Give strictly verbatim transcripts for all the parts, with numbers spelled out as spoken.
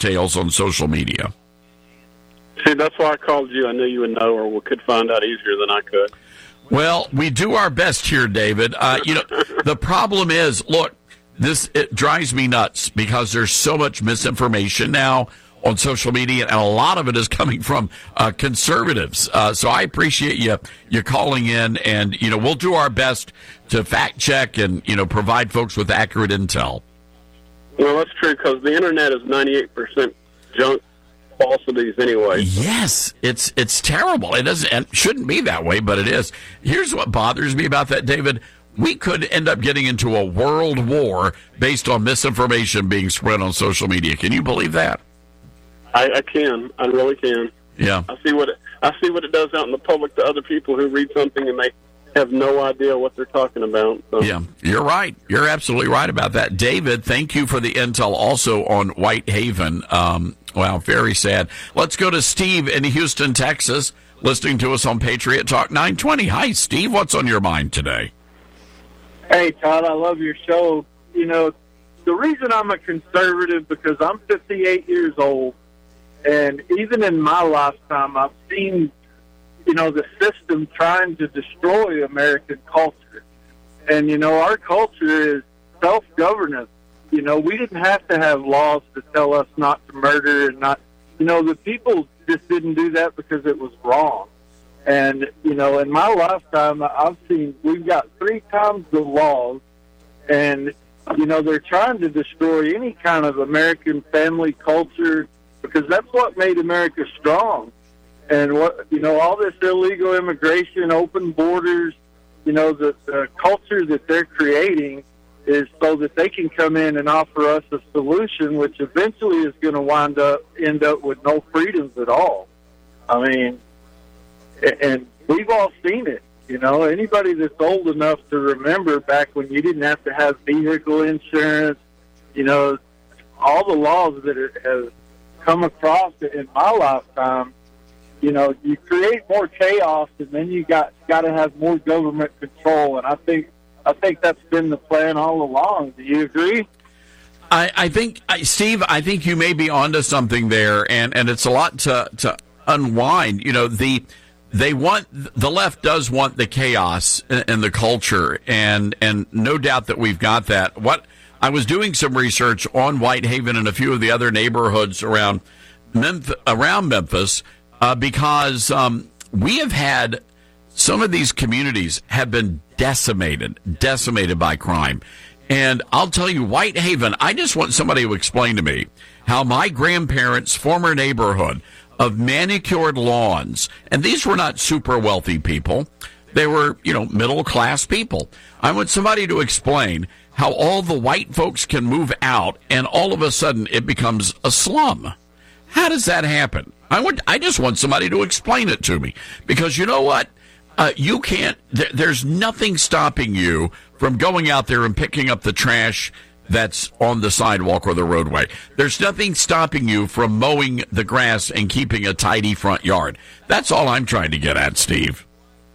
tales on social media. See, that's why I called you. I knew you would know or could find out easier than I could. Well, we do our best here, David. Uh, you know, the problem is, look, this it drives me nuts because there's so much misinformation now on social media, and a lot of it is coming from uh, conservatives. Uh, so I appreciate you you calling in, and you know we'll do our best to fact check and you know provide folks with accurate intel. Well, that's true because the internet is ninety-eight percent junk falsities anyway. Yes, it's it's terrible. It doesn't it shouldn't be that way, but it is. Here's what bothers me about that, David. We could end up getting into a world war based on misinformation being spread on social media. Can you believe that? I, I can. I really can. Yeah. I see what it, I see what it does out in the public to other people who read something and they have no idea what they're talking about. So. Yeah, you're right. You're absolutely right about that. David, thank you for the intel also on Whitehaven. Um, wow, very sad. Let's go to Steve in Houston, Texas, listening to us on Patriot Talk nine twenty. Hi, Steve. What's on your mind today? Hey, Todd, I love your show. You know, the reason I'm a conservative because I'm fifty-eight years old, and even in my lifetime, I've seen, you know, the system trying to destroy American culture. And, you know, our culture is self-governance. You know, we didn't have to have laws to tell us not to murder and not, you know, the people just didn't do that because it was wrong. And, you know, in my lifetime, I've seen we've got three times the laws, and, you know, they're trying to destroy any kind of American family culture because that's what made America strong. And, what you know, all this illegal immigration, open borders, you know, the, the culture that they're creating is so that they can come in and offer us a solution, which eventually is going to wind up, end up with no freedoms at all. I mean, and we've all seen it, you know. Anybody that's old enough to remember back when you didn't have to have vehicle insurance, you know, all the laws that have come across in my lifetime, you know, you create more chaos, and then you got got to have more government control. And I think I think that's been the plan all along. Do you agree? I, I think, Steve, I think you may be onto something there, and, and it's a lot to to unwind. You know, the They want the left does want the chaos and the culture, and and no doubt that we've got that. What I was doing some research on Whitehaven and a few of the other neighborhoods around Memphis, around Memphis, uh, because um, we have had some of these communities have been decimated, decimated by crime. And I'll tell you, Whitehaven, I just want somebody to explain to me how my grandparents' former neighborhood of manicured lawns, and these were not super wealthy people. They were, you know, middle-class people. I want somebody to explain how all the white folks can move out and all of a sudden it becomes a slum. How does that happen? I want, I just want somebody to explain it to me. Because you know what? Uh, you can't, th- there's nothing stopping you from going out there and picking up the trash that's on the sidewalk or the roadway. There's nothing stopping you from mowing the grass and keeping a tidy front yard. That's all I'm trying to get at, Steve.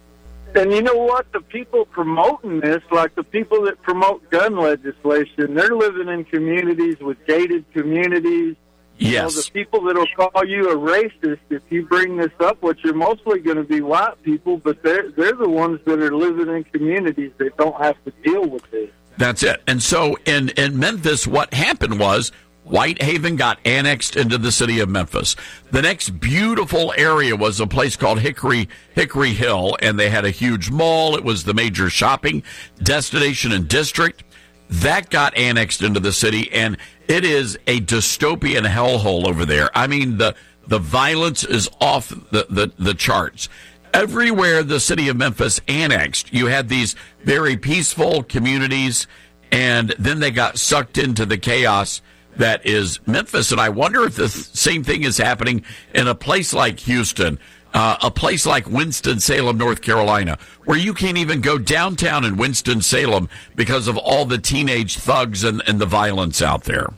And you know what? The people promoting this, like the people that promote gun legislation, they're living in communities with gated communities. Yes. You know, the people that will call you a racist if you bring this up, which are mostly going to be white people, but they're, they're the ones that are living in communities that don't have to deal with this. That's it. And so in, in Memphis, what happened was Whitehaven got annexed into the city of Memphis. The next beautiful area was a place called Hickory Hickory Hill, and they had a huge mall. It was the major shopping destination and district. That got annexed into the city, and it is a dystopian hellhole over there. I mean, the the violence is off the, the, the charts. Everywhere the city of Memphis annexed, you had these very peaceful communities, and then they got sucked into the chaos that is Memphis. And I wonder if the same thing is happening in a place like Houston, uh, a place like Winston-Salem, North Carolina, where you can't even go downtown in Winston-Salem because of all the teenage thugs and, and the violence out there.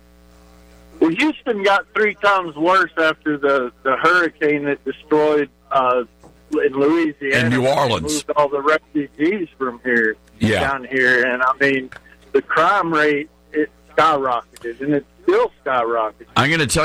Well, Houston got three times worse after the, the hurricane that destroyed uh, in Louisiana. In New Orleans. Moved all the refugees from here yeah. down here. And, I mean, the crime rate, it skyrocketed, and it's still skyrocketing. I'm going to tell